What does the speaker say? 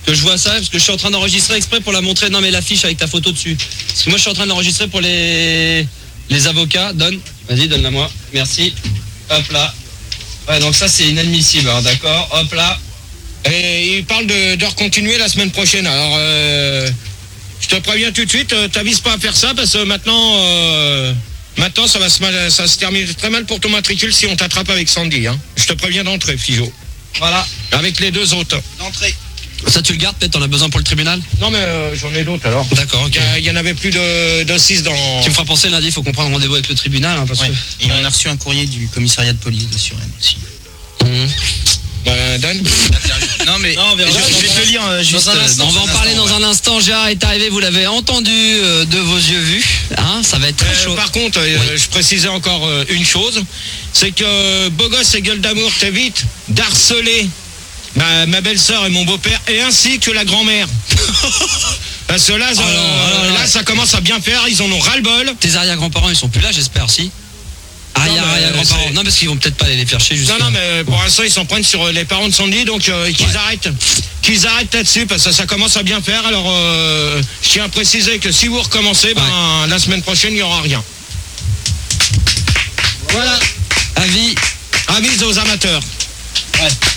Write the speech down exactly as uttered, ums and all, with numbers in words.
que je vois ça, parce que je suis en train d'enregistrer exprès pour la montrer. Non mais l'affiche avec ta photo dessus. Parce que moi je suis en train d'enregistrer pour les les avocats. Donne, vas-y, donne-la moi. Merci. Hop là. Ouais, donc ça c'est inadmissible, hein, d'accord. Hop là. Et il parle de, de recontinuer la semaine prochaine. Alors, euh, je te préviens tout de suite, euh, t'avises pas à faire ça parce que maintenant, euh, maintenant ça va se mal, ça se termine très mal pour ton matricule si on t'attrape avec Sandy. Hein. Je te préviens d'entrée, Figeaud. Voilà. Avec les deux autres. D'entrée. Ça tu le gardes peut-être, t'en as besoin pour le tribunal? Non mais euh, j'en ai d'autres alors. D'accord, ok. Il y, y en avait plus de, de six dans... Tu me feras penser lundi, il faut qu'on prenne rendez-vous avec le tribunal. Hein, parce ouais. que... Et on a reçu un courrier du commissariat de police de Suresnes aussi. Mmh. Bah, Dan. Non mais non, je, je vais te lire euh, juste. Un instant, on va en parler dans un instant. Gérard est arrivé, vous l'avez entendu euh, de vos yeux vus. Hein, ça va être très euh, chaud. Par contre, euh, oui. je précisais encore euh, une chose, c'est que euh, beau gosse et gueule d'amour t'évite d'harceler ma, ma belle-sœur et mon beau-père, et ainsi que la grand-mère. Parce que là, oh euh, non, oh non, là, non. ça commence à bien faire, ils en ont ras-le-bol. Tes arrière-grands-parents, ils sont plus là, j'espère, si. Arrière, arrière, grands-parents. Non, parce qu'ils vont peut-être pas aller les faire chez jusqu'à... Non, non, mais pour l'instant, ils s'en prennent sur les parents de Sandy, donc euh, qu'ils ouais. arrêtent. Qu'ils arrêtent là-dessus, parce que ça commence à bien faire. Alors, euh, je tiens à préciser que si vous recommencez, ben, ouais. la semaine prochaine, il n'y aura rien. Voilà. Avis. Avis aux amateurs. Ouais.